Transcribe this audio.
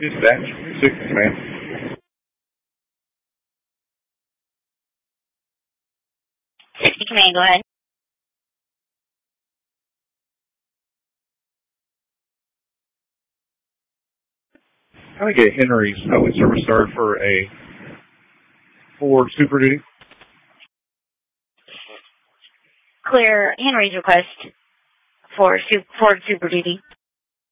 Dispatch, 6, ma'am. 60 Command, go ahead. Can I get Henry's Highway Service Guard for Super Duty? Clear Henry's request for Super Duty.